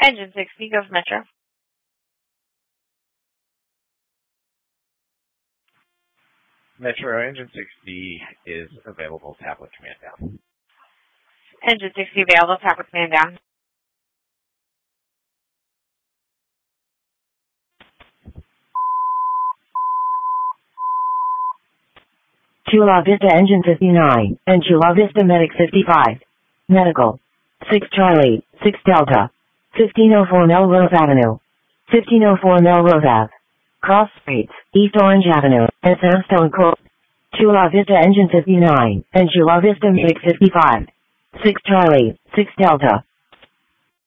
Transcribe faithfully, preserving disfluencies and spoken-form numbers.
Engine sixty, go for Metro. Metro, Engine sixty is available. Tablet command down. Engine sixty available. Tablet command down. Chula Vista Engine fifty-nine, and Chula Vista Medic fifty-five. Medical. six Charlie, six Delta. fifteen oh four Melrose Avenue. fifteen oh four Melrose Ave. Cross Streets, East Orange Avenue, and Sandstone Court. Chula Vista Engine fifty-nine, and Chula Vista Medic fifty-five. six Charlie, six Delta.